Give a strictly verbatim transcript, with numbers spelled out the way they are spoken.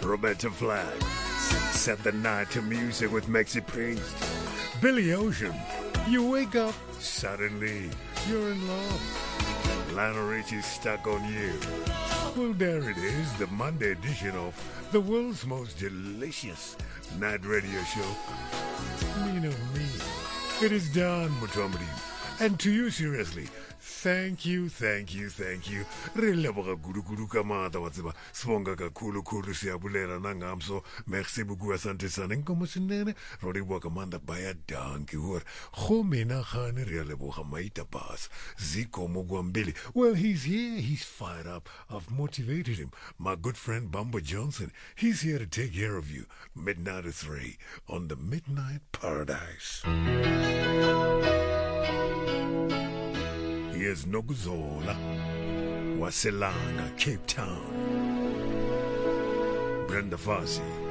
Roberta Flack. Set the night to music with Maxi Priest. Billy Ocean. You wake up, suddenly you're in love. Lionel Richie's Stuck on You. Well, there it is, the Monday edition of the world's most delicious night radio show. Me no me. It is done, Mutomri. And to you, seriously, thank you, thank you, thank you. Releboga guru guru kamata watsiba. Sponga ka kulu kulu siyabulela nangamso. Merci beaucoup, asante sana. Nkomo sinene. Rodi wakamanda baya danki hur. Khomena khane releboga maita bas. Ziko mugwambili. Well, he's here. He's fired up. I've motivated him. My good friend Bumbo Johnson. He's here to take care of you. Midnight to three on the Midnight Paradise. Here's Nokuzola, Waselana, Cape Town. Brenda Fassie.